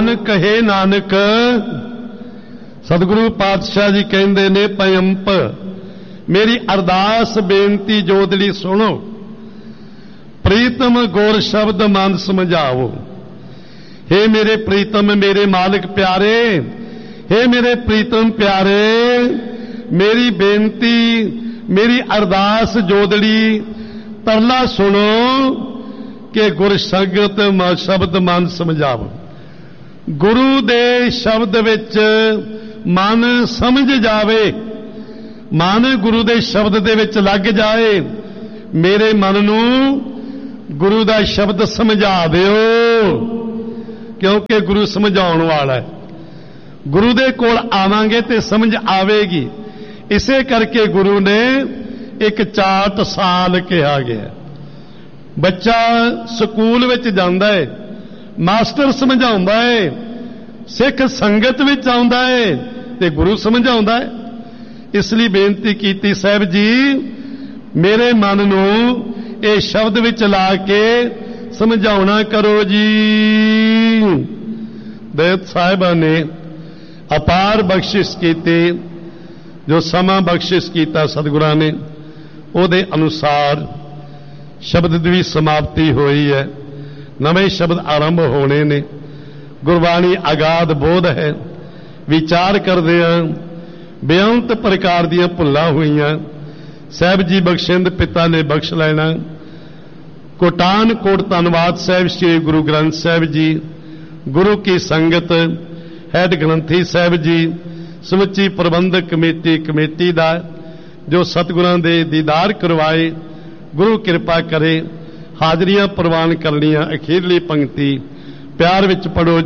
ਮਨ ਕਹੇ ਨਾਨਕ। ਸਤਿਗੁਰੂ ਪਾਤਸ਼ਾਹ ਜੀ ਕਹਿੰਦੇ ਨੇ ਭਯੰਪ ਮੇਰੀ ਅਰਦਾਸ ਬੇਨਤੀ ਜੋਦੜੀ ਸੁਣੋ। ਪ੍ਰੀਤਮ ਗੁਰ ਸ਼ਬਦ ਮਨ ਸਮਝਾਵੋ। हे मेरे प्रीतम मेरे मालिक प्यारे, हे मेरे प्रीतम प्यारे, मेरी बेनती मेरी अरदास जोदड़ी तरला सुनो कि गुर संगत शब्द मन समझावो। गुरु दे शब्द विच मन समझ जावे, मन गुरु दे शब्द दे विच लग जाए। मेरे मन नूं गुरु दा शब्द समझा दिओ, क्योंकि गुरु समझाउण वाला है। गुरु दे कोल आवांगे ते समझ आवेगी। इसे करके गुरु ने एक चाट साल कहा गया। बच्चा स्कूल विच जांदा है, मास्टर समझाउंदा है, सिख संगत विच आउंदा है ते गुरु समझाउंदा है। इसलिए बेनती कीती साहब जी मेरे मन नूं इह शब्द विच ला के समझाउणा करो जी। दैत साहिबा ने अपार बख्शिश की, जो समा बख्शिश किया सतगुरां ने उहदे अनुसार शब्द दी समाप्ति हुई है। नवे शब्द आरंभ होने ने। गुरबाणी अगाध बोध है। विचार करदे बेअंत प्रकार दी भुल्लां होईयां साहब जी बख्शिंद पिता ने बख्श लेना। कोटान कोट धन्नवाद साहब श्री गुरु ग्रंथ साहब जी, गुरु की संगत, हैड ग्रंथी साहब जी, समुची प्रबंधक कमेटी दा जो सतगुरां दे दीदार करवाए। गुरु कृपा करे। हाजरियां प्रवान करनियां। अखीरली पंक्ति प्यार विच पढ़ो।